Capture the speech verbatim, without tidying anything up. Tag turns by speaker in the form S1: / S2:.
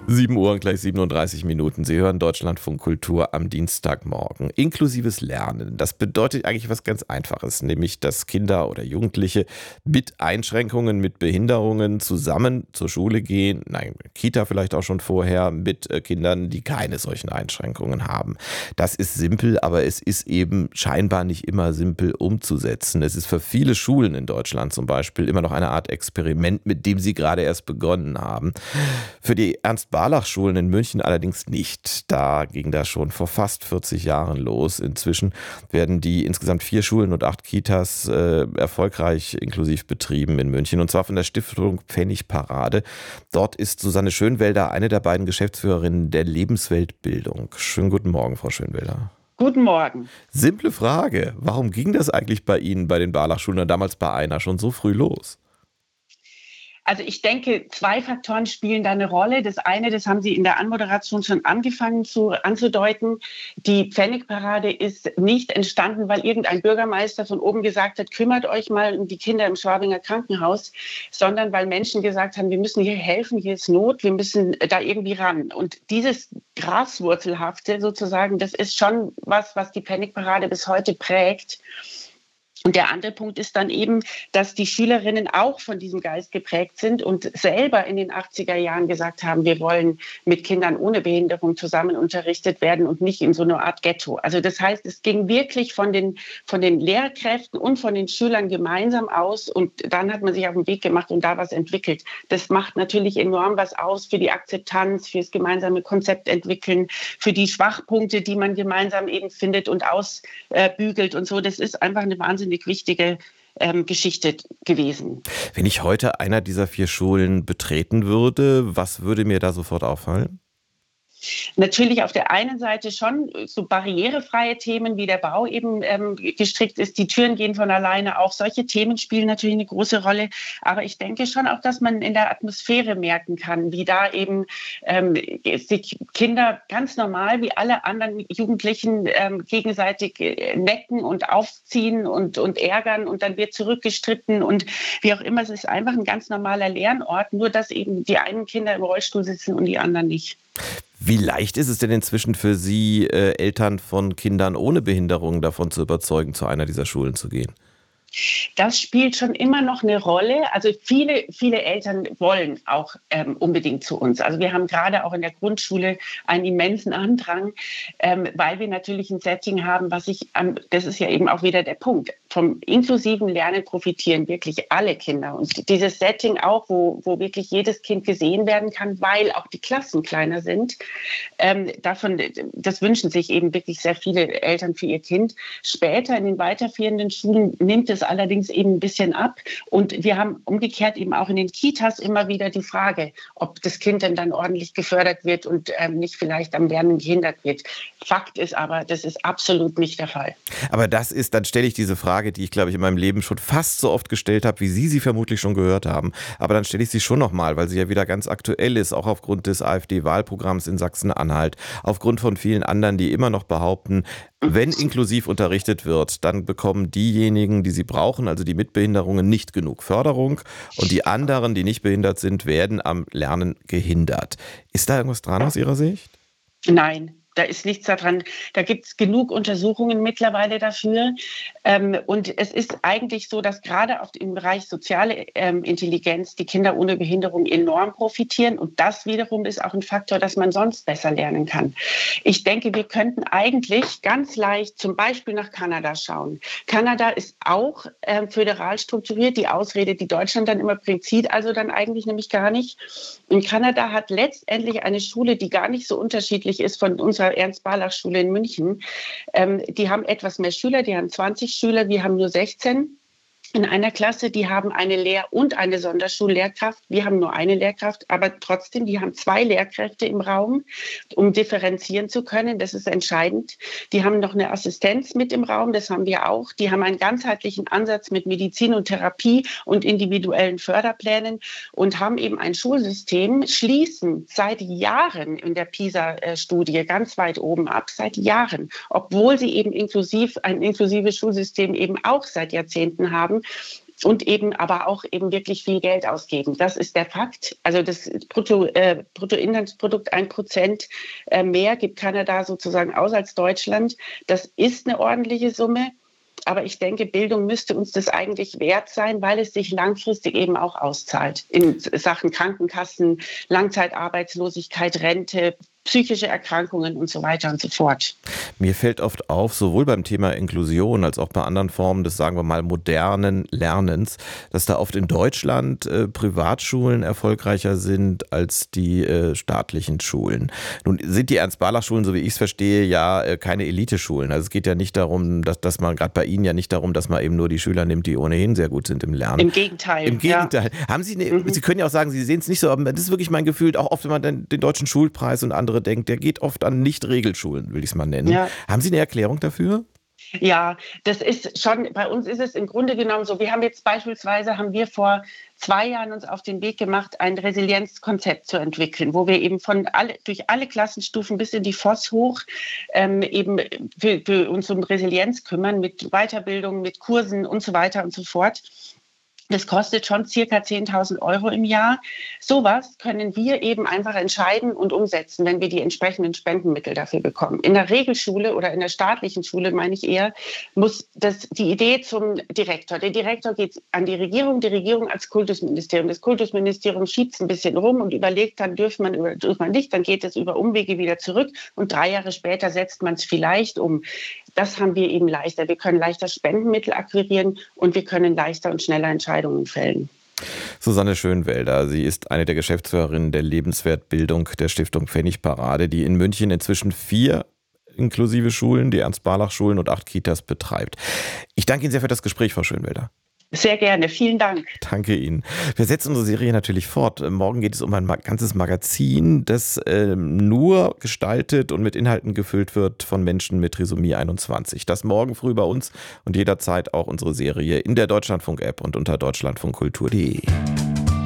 S1: sieben Uhr und gleich siebenunddreißig Minuten. Sie hören Deutschlandfunk Kultur am Dienstagmorgen. Inklusives Lernen. Das bedeutet eigentlich was ganz Einfaches, nämlich, dass Kinder oder Jugendliche mit Einschränkungen, mit Behinderungen zusammen zur Schule gehen. Nein, Kita vielleicht auch schon vorher, mit äh, Kindern, die keine solchen Einschränkungen haben. Das ist simpel, aber es ist eben scheinbar nicht immer simpel umzusetzen. Es ist für viele Schulen in Deutschland zum Beispiel immer noch eine Art Experiment, mit dem sie gerade erst begonnen haben. Für die Ernst-Barlach-Schulen in München allerdings nicht. Da ging das schon vor fast vierzig Jahren los. Inzwischen werden die insgesamt vier Schulen und acht Kitas äh, erfolgreich inklusiv betrieben in München. Und zwar von der Stiftung Pfennigparade. Dort ist Susanne Schönwelder eine der beiden Geschäftsführerinnen der Lebensweltbildung. Schönen guten Morgen, Frau Schönwelder.
S2: Guten Morgen.
S1: Simple Frage. Warum ging das eigentlich bei Ihnen, bei den Barlach-Schulen oder damals bei einer schon so früh los?
S2: Also ich denke, zwei Faktoren spielen da eine Rolle. Das eine, das haben Sie in der Anmoderation schon angefangen zu, anzudeuten. Die Pfennigparade ist nicht entstanden, weil irgendein Bürgermeister von oben gesagt hat, kümmert euch mal um die Kinder im Schwabinger Krankenhaus, sondern weil Menschen gesagt haben, wir müssen hier helfen, hier ist Not, wir müssen da irgendwie ran. Und dieses Graswurzelhafte sozusagen, das ist schon was, was die Pfennigparade bis heute prägt. Und der andere Punkt ist dann eben, dass die Schülerinnen auch von diesem Geist geprägt sind und selber in den achtziger Jahren gesagt haben, wir wollen mit Kindern ohne Behinderung zusammen unterrichtet werden und nicht in so einer Art Ghetto. Also das heißt, es ging wirklich von den, von den Lehrkräften und von den Schülern gemeinsam aus und dann hat man sich auf den Weg gemacht und da was entwickelt. Das macht natürlich enorm was aus für die Akzeptanz, für das gemeinsame Konzept entwickeln, für die Schwachpunkte, die man gemeinsam eben findet und ausbügelt und so. Das ist einfach eine wahnsinnige wichtige ähm, Geschichte gewesen.
S1: Wenn ich heute einer dieser vier Schulen betreten würde, was würde mir da sofort auffallen?
S2: Natürlich auf der einen Seite schon so barrierefreie Themen, wie der Bau eben ähm, gestrickt ist. Die Türen gehen von alleine auf. Solche Themen spielen natürlich eine große Rolle. Aber ich denke schon auch, dass man in der Atmosphäre merken kann, wie da eben ähm, sich Kinder ganz normal wie alle anderen Jugendlichen ähm, gegenseitig necken und aufziehen und, und ärgern und dann wird zurückgestritten und wie auch immer. Es ist einfach ein ganz normaler Lernort, nur dass eben die einen Kinder im Rollstuhl sitzen und die anderen nicht.
S1: Wie leicht ist es denn inzwischen für Sie, äh, Eltern von Kindern ohne Behinderung davon zu überzeugen, zu einer dieser Schulen zu gehen?
S2: Das spielt schon immer noch eine Rolle. Also viele, viele Eltern wollen auch ähm, unbedingt zu uns. Also wir haben gerade auch in der Grundschule einen immensen Andrang, ähm, weil wir natürlich ein Setting haben, was ich, ähm, das ist ja eben auch wieder der Punkt, vom inklusiven Lernen profitieren wirklich alle Kinder. Und dieses Setting auch, wo, wo wirklich jedes Kind gesehen werden kann, weil auch die Klassen kleiner sind, ähm, davon, das wünschen sich eben wirklich sehr viele Eltern für ihr Kind. Später in den weiterführenden Schulen nimmt es allerdings eben ein bisschen ab. Und wir haben umgekehrt eben auch in den Kitas immer wieder die Frage, ob das Kind denn dann ordentlich gefördert wird und ähm, nicht vielleicht am Lernen gehindert wird. Fakt ist aber, das ist absolut nicht der Fall.
S1: Aber das ist, dann stelle ich diese Frage, die ich, glaube ich, in meinem Leben schon fast so oft gestellt habe, wie Sie sie vermutlich schon gehört haben. Aber dann stelle ich sie schon nochmal, weil sie ja wieder ganz aktuell ist, auch aufgrund des AfD-Wahlprogramms in Sachsen-Anhalt, aufgrund von vielen anderen, die immer noch behaupten, wenn inklusiv unterrichtet wird, dann bekommen diejenigen, die sie brauchen, also die mit Behinderungen, nicht genug Förderung und die anderen, die nicht behindert sind, werden am Lernen gehindert. Ist da irgendwas dran aus Ihrer Sicht?
S2: Nein. Da ist nichts daran. Da gibt es genug Untersuchungen mittlerweile dafür. Ähm, und es ist eigentlich so, dass gerade auch im Bereich soziale ähm, Intelligenz die Kinder ohne Behinderung enorm profitieren. Und das wiederum ist auch ein Faktor, dass man sonst besser lernen kann. Ich denke, wir könnten eigentlich ganz leicht zum Beispiel nach Kanada schauen. Kanada ist auch ähm, föderal strukturiert. Die Ausrede, die Deutschland dann immer bringt, zieht also dann eigentlich nämlich gar nicht. Und Kanada hat letztendlich eine Schule, die gar nicht so unterschiedlich ist von unserer Ernst-Barlach-Schule in München. Ähm, die haben etwas mehr Schüler, die haben zwanzig Schüler, wir haben nur sechzehn. In einer Klasse, die haben eine Lehr- und eine Sonderschullehrkraft. Wir haben nur eine Lehrkraft, aber trotzdem, die haben zwei Lehrkräfte im Raum, um differenzieren zu können. Das ist entscheidend. Die haben noch eine Assistenz mit im Raum, das haben wir auch. Die haben einen ganzheitlichen Ansatz mit Medizin und Therapie und individuellen Förderplänen und haben eben ein Schulsystem, schließen seit Jahren in der PISA-Studie ganz weit oben ab, seit Jahren, obwohl sie eben inklusiv, ein inklusives Schulsystem eben auch seit Jahrzehnten haben. und eben aber auch eben wirklich viel Geld ausgeben. Das ist der Fakt. Also das Brutto, äh, Bruttoinlandsprodukt ein Prozent äh, mehr gibt Kanada sozusagen aus als Deutschland. Das ist eine ordentliche Summe. Aber ich denke, Bildung müsste uns das eigentlich wert sein, weil es sich langfristig eben auch auszahlt. In Sachen Krankenkassen, Langzeitarbeitslosigkeit, Rente, psychische Erkrankungen und so weiter und so fort.
S1: Mir fällt oft auf, sowohl beim Thema Inklusion als auch bei anderen Formen des, sagen wir mal, modernen Lernens, dass da oft in Deutschland äh, Privatschulen erfolgreicher sind als die äh, staatlichen Schulen. Nun sind die Ernst-Barlach-Schulen, so wie ich es verstehe, ja äh, keine Eliteschulen. Also es geht ja nicht darum, dass, dass man, gerade bei Ihnen ja nicht darum, dass man eben nur die Schüler nimmt, die ohnehin sehr gut sind im Lernen.
S2: Im Gegenteil.
S1: Im Gegenteil. Ja. Haben Sie, eine, mhm. Sie können ja auch sagen, Sie sehen es nicht so, aber das ist wirklich mein Gefühl, auch oft, wenn man den, den deutschen Schulpreis und andere denkt, der geht oft an Nicht-Regelschulen, will ich es mal nennen. Ja. Haben Sie eine Erklärung dafür?
S2: Ja, das ist schon, bei uns ist es im Grunde genommen so, wir haben jetzt beispielsweise, haben wir vor zwei Jahren uns auf den Weg gemacht, ein Resilienzkonzept zu entwickeln, wo wir eben von alle, durch alle Klassenstufen bis in die F O S hoch ähm, eben für, für uns um Resilienz kümmern, mit Weiterbildung, mit Kursen und so weiter und so fort. Das kostet schon circa zehntausend Euro im Jahr. Sowas können wir eben einfach entscheiden und umsetzen, wenn wir die entsprechenden Spendenmittel dafür bekommen. In der Regelschule oder in der staatlichen Schule, meine ich eher, muss das die Idee zum Direktor. Der Direktor geht an die Regierung, die Regierung als Kultusministerium. Das Kultusministerium schiebt es ein bisschen rum und überlegt, dann dürft man oder dürft man nicht, dann geht es über Umwege wieder zurück und drei Jahre später setzt man es vielleicht um. Das haben wir eben leichter. Wir können leichter Spendenmittel akquirieren und wir können leichter und schneller Entscheidungen fällen.
S1: Susanne Schönwelder, sie ist eine der Geschäftsführerinnen der Lebenswertbildung der Stiftung Pfennigparade, die in München inzwischen vier inklusive Schulen, die Ernst-Barlach-Schulen und acht Kitas betreibt. Ich danke Ihnen sehr für das Gespräch, Frau Schönwelder.
S2: Sehr gerne, vielen Dank.
S1: Danke Ihnen. Wir setzen unsere Serie natürlich fort. Morgen geht es um ein ganzes Magazin, das äh, nur gestaltet und mit Inhalten gefüllt wird von Menschen mit Trisomie einundzwanzig. Das morgen früh bei uns und jederzeit auch unsere Serie in der Deutschlandfunk-App und unter deutschlandfunkkultur punkt de.